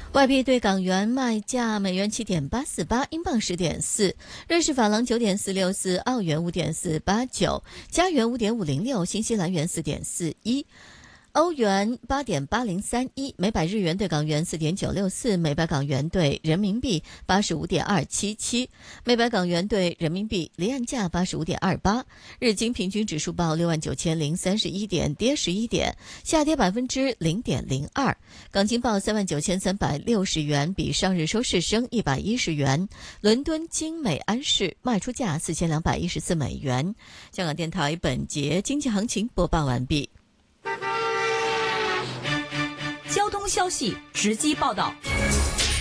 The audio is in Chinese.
外币对港元卖价：美元7.848，英镑10.4，瑞士法郎9.464，澳元5.489，加元5.506，新西兰元4.41。欧元8.8031，每百日元对港元4.964，每百港元对人民币85.277，每百港元对人民币离岸价85.28。日经平均指数报69031点，跌11点，下跌0.02%。港金报39360元，比上日收市升110元。伦敦金美安士卖出价4214美元。香港电台本节经济行情播报完毕。 交通消息直击报道。